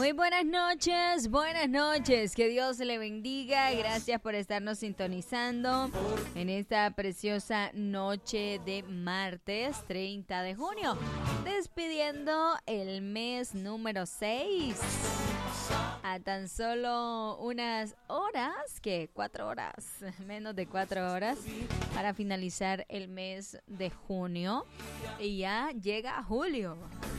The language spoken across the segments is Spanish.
Muy buenas noches, que Dios le bendiga, gracias por estarnos sintonizando en esta preciosa noche de martes 30 de junio, despidiendo el mes número 6, a tan solo unas horas, que 4 horas, menos de 4 horas, para finalizar el mes de junio, y ya llega julio.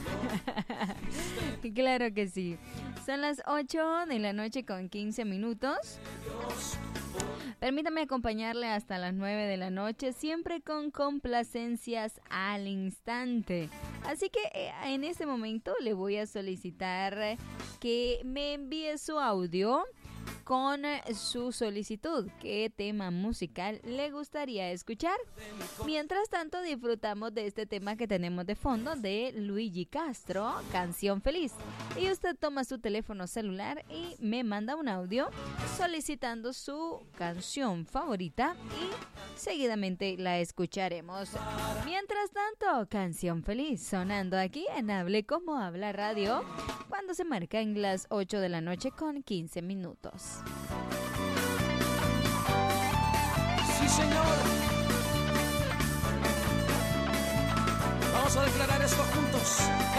Claro que sí. Son las 8 de la noche con 15 minutos. Permítame acompañarle hasta las 9 de la noche, siempre con complacencias al instante. Así que en este momento le voy a solicitar que me envíe su audio con su solicitud. ¿Qué tema musical le gustaría escuchar? Mientras tanto, disfrutamos de este tema que tenemos de fondo de Luigi Castro, Canción Feliz. Y usted toma su teléfono celular y me manda un audio solicitando su canción favorita y seguidamente la escucharemos. Mientras tanto, Canción Feliz sonando aquí en Hable Como Habla Radio, cuando se marcan las 8 de la noche con 15 minutos. Sí, señor. Vamos a declarar esto juntos.